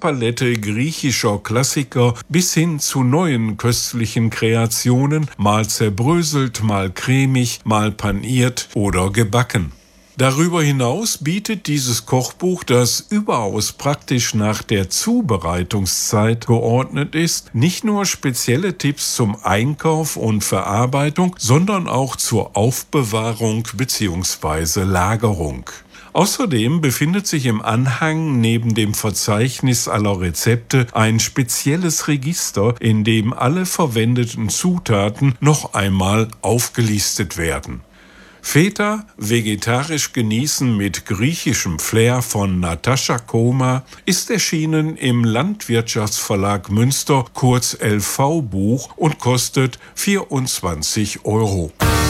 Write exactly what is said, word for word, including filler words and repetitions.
Palette griechischer Klassiker bis hin zu neuen köstlichen Kreationen, mal zerbröselt, mal cremig, mal paniert oder gebacken. Darüber hinaus bietet dieses Kochbuch, das überaus praktisch nach der Zubereitungszeit geordnet ist, nicht nur spezielle Tipps zum Einkauf und Verarbeitung, sondern auch zur Aufbewahrung bzw. Lagerung. Außerdem befindet sich im Anhang neben dem Verzeichnis aller Rezepte ein spezielles Register, in dem alle verwendeten Zutaten noch einmal aufgelistet werden. Feta, vegetarisch genießen mit griechischem Flair von Natascha Koma, ist erschienen im Landwirtschaftsverlag Münster, kurz L V Buch, und kostet vierundzwanzig Euro.